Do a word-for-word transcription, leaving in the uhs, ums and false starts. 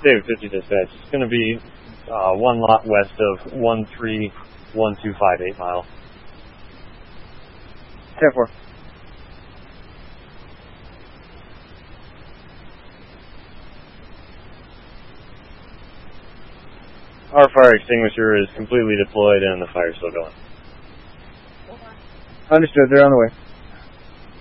David fifty dispatch. It's going to be uh, one lot west of one three one two five eight mile. ten four. Our fire extinguisher is completely deployed and the fire's still going. Understood. They're on the way.